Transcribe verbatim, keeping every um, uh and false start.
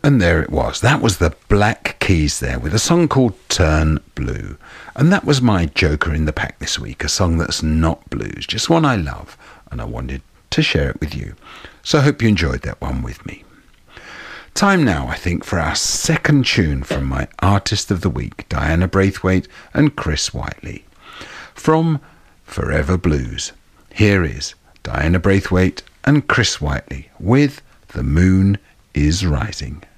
And there it was. That was the Black Keys there with a song called Turn Blue. And that was my Joker in the Pack this week, a song that's not blues, just one I love, and I wanted to share it with you. So I hope you enjoyed that one with me. Time now, I think, for our second tune from my Artist of the Week, Diana Braithwaite and Chris Whiteley. From Forever Blues, here is Diana Braithwaite and Chris Whiteley with The Moon is Rising.